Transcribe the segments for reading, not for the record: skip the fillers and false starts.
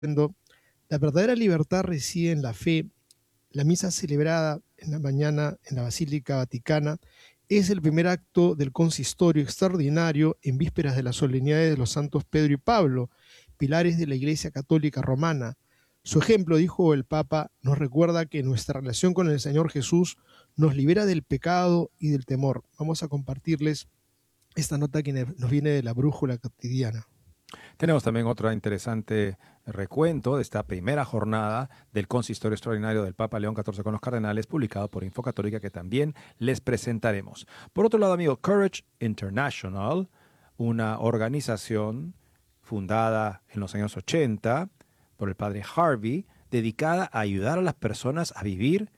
Cuando la verdadera libertad reside en la fe. La misa celebrada en la mañana en la Basílica Vaticana es el primer acto del consistorio extraordinario en vísperas de las solemnidades de los santos Pedro y Pablo, pilares de la Iglesia Católica Romana. Su ejemplo, dijo el Papa, nos recuerda que nuestra relación con el Señor Jesús nos libera del pecado y del temor. Vamos a compartirles esta nota que nos viene de la Brújula Cotidiana. Tenemos también otro interesante recuento de esta primera jornada del Consistorio Extraordinario del Papa León XIV con los cardenales, publicado por Infocatólica, que también les presentaremos. Por otro lado, amigo, Courage International, una organización fundada en los años 80 por el padre Harvey, dedicada a ayudar a las personas a vivir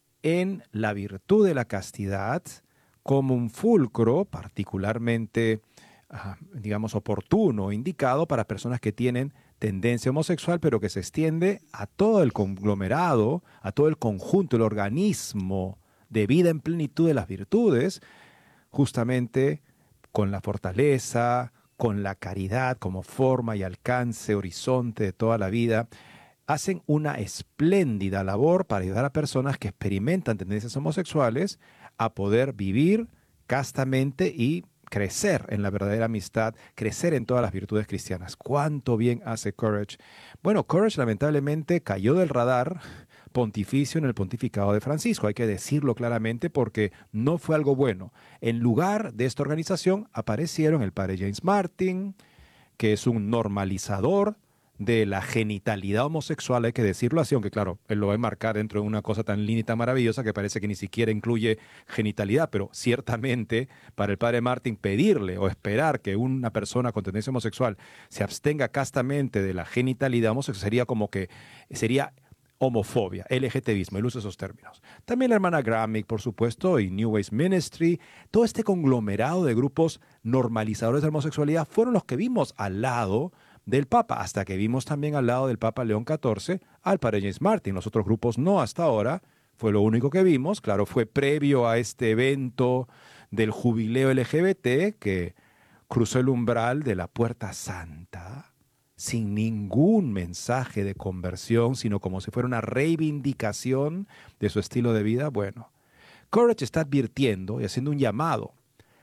en la virtud de la castidad como un fulcro particularmente digamos, oportuno, indicado para personas que tienen tendencia homosexual, pero que se extiende a todo el conglomerado, a todo el conjunto, el organismo de vida en plenitud de las virtudes, justamente con la fortaleza, con la caridad como forma y alcance, horizonte de toda la vida. Hacen una espléndida labor para ayudar a personas que experimentan tendencias homosexuales a poder vivir castamente y crecer en la verdadera amistad, crecer en todas las virtudes cristianas. ¿Cuánto bien hace Courage? Bueno, Courage lamentablemente cayó del radar pontificio en el pontificado de Francisco, hay que decirlo claramente porque no fue algo bueno. En lugar de esta organización aparecieron el padre James Martin, que es un normalizador de la genitalidad homosexual, hay que decirlo así, aunque claro, él lo va a enmarcar dentro de una cosa tan linda y tan maravillosa que parece que ni siquiera incluye genitalidad, pero ciertamente para el padre Martín pedirle o esperar que una persona con tendencia homosexual se abstenga castamente de la genitalidad homosexual sería como que sería homofobia, LGTBismo, él usa esos términos. También la hermana Gramick, por supuesto, y New Ways Ministry, todo este conglomerado de grupos normalizadores de la homosexualidad fueron los que vimos al lado del Papa, hasta que vimos también al lado del Papa León XIV al padre James Martin. Los otros grupos no hasta ahora, fue lo único que vimos. Claro, fue previo a este evento del jubileo LGBT que cruzó el umbral de la Puerta Santa sin ningún mensaje de conversión, sino como si fuera una reivindicación de su estilo de vida. Bueno, Courage está advirtiendo y haciendo un llamado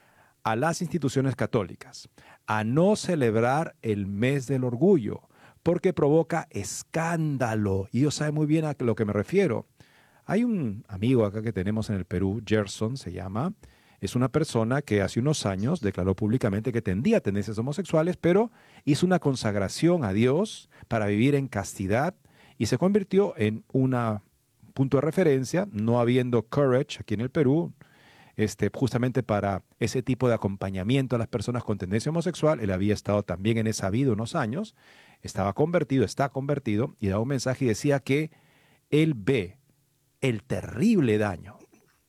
a las instituciones católicas a no celebrar el mes del orgullo, porque provoca escándalo. Y ellos saben muy bien a lo que me refiero. Hay un amigo acá que tenemos en el Perú, Gerson se llama, es una persona que hace unos años declaró públicamente que tendría tendencias homosexuales, pero hizo una consagración a Dios para vivir en castidad y se convirtió en un punto de referencia, no habiendo Courage aquí en el Perú, justamente para ese tipo de acompañamiento a las personas con tendencia homosexual. Él había estado también en esa vida unos años, estaba convertido, está convertido, y daba un mensaje y decía que él ve el terrible daño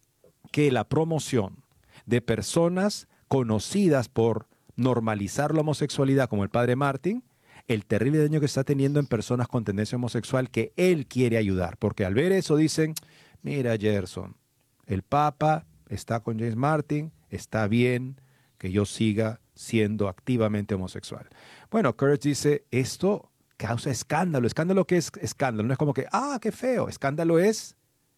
que la promoción de personas conocidas por normalizar la homosexualidad, como el padre Martin, el terrible daño que está teniendo en personas con tendencia homosexual que él quiere ayudar. Porque al ver eso dicen, mira Gerson, el Papa está con James Martin, está bien que yo siga siendo activamente homosexual. Bueno, Courage dice, esto causa escándalo. ¿Escándalo qué es escándalo? No es como que, qué feo. Escándalo es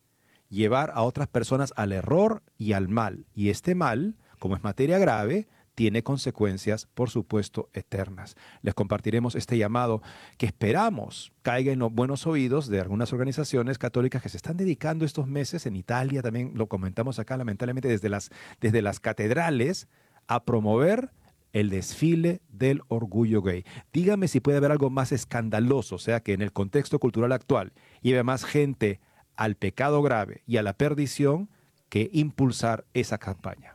llevar a otras personas al error y al mal. Y este mal, como es materia grave, tiene consecuencias, por supuesto, eternas. Les compartiremos este llamado que esperamos caiga en los buenos oídos de algunas organizaciones católicas que se están dedicando estos meses en Italia, también lo comentamos acá lamentablemente desde las catedrales, a promover el desfile del orgullo gay. Dígame si puede haber algo más escandaloso, o sea, que en el contexto cultural actual lleve más gente al pecado grave y a la perdición que impulsar esa campaña.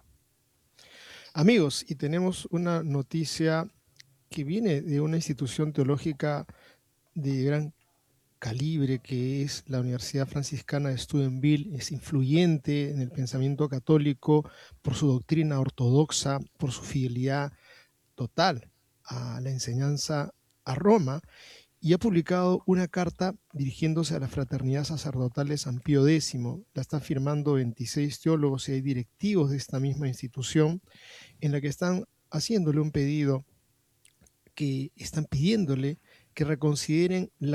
Amigos, y tenemos una noticia que viene de una institución teológica de gran calibre que es la Universidad Franciscana de Steubenville. Es influyente en el pensamiento católico por su doctrina ortodoxa, por su fidelidad total a la enseñanza a Roma, y ha publicado una carta dirigiéndose a la fraternidad sacerdotal de San Pío X. La están firmando 26 teólogos y hay directivos de esta misma institución en la que están haciéndole un pedido, que están pidiéndole que reconsideren